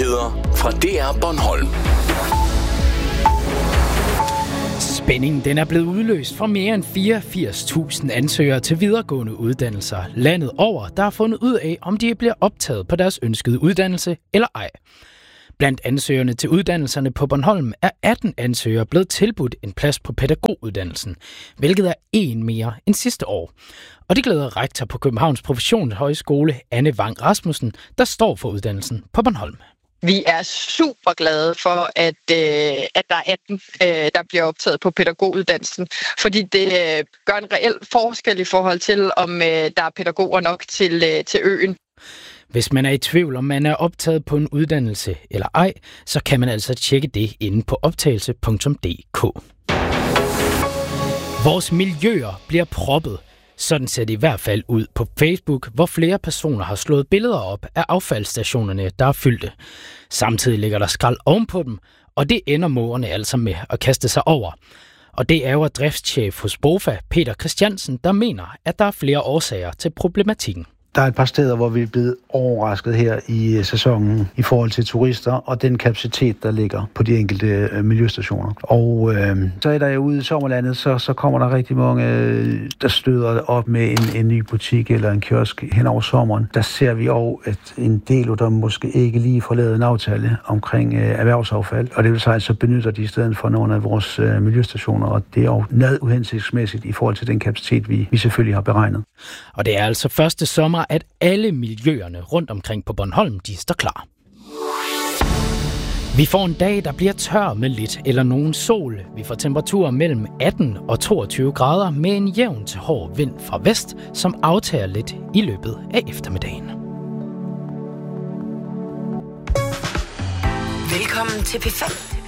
Nyheder fra DR Bornholm. Spændingen den er blevet udløst for mere end 84.000 ansøgere til videregående uddannelser landet over, der har fundet ud af, om de bliver optaget på deres ønskede uddannelse eller ej. Blandt ansøgerne til uddannelserne på Bornholm er 18 ansøgere blevet tilbudt en plads på pædagoguddannelsen, hvilket er en mere end sidste år. Og det glæder rektor på Københavns Professionshøjskole, Anne Vang Rasmussen, der står for uddannelsen på Bornholm. Vi er super glade for, at der er 18, der bliver optaget på pædagoguddannelsen, fordi det gør en reel forskel i forhold til, om der er pædagoger nok til øen. Hvis man er i tvivl, om man er optaget på en uddannelse eller ej, så kan man altså tjekke det inde på optagelse.dk. Vores miljøer bliver proppet. Sådan ser det i hvert fald ud på Facebook, hvor flere personer har slået billeder op af affaldsstationerne, der er fyldte. Samtidig ligger der skrald ovenpå dem, og det ender mågerne altså med at kaste sig over. Og det er jo driftschef hos BOFA, Peter Christiansen, der mener, at der er flere årsager til problematikken. Der er et par steder, hvor vi er blevet overrasket her i sæsonen i forhold til turister og den kapacitet, der ligger på de enkelte miljøstationer. Og så er der jo ude i sommerlandet, så kommer der rigtig mange, der støder op med en ny butik eller en kiosk hen over sommeren. Der ser vi også, at en del af dem måske ikke lige får lavet en aftale omkring erhvervsaffald, og det vil sige, så benytter de i stedet for nogle af vores miljøstationer, og det er jo noget uhensigtsmæssigt i forhold til den kapacitet, vi selvfølgelig har beregnet. Og det er altså første sommer, at alle miljøerne rundt omkring på Bornholm, de står klar. Vi får en dag, der bliver tør med lidt eller nogen sol. Vi får temperaturer mellem 18 og 22 grader med en jævn til hård vind fra vest, som aftager lidt i løbet af eftermiddagen. Velkommen til P5.